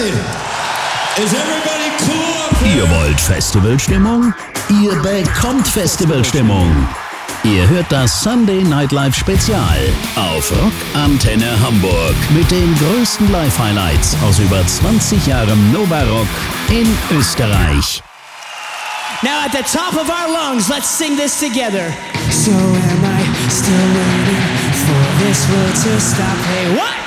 Is everybody cool up here? Ihr wollt Festivalstimmung? Ihr bekommt Festivalstimmung. Ihr hört das Sunday Night Live Spezial auf Rock Antenne Hamburg mit den größten Live-Highlights aus über 20 Jahren Nova Rock in Österreich. Now at the top of our lungs, let's sing this together. So am I still waiting for this world to stop? Hey, what?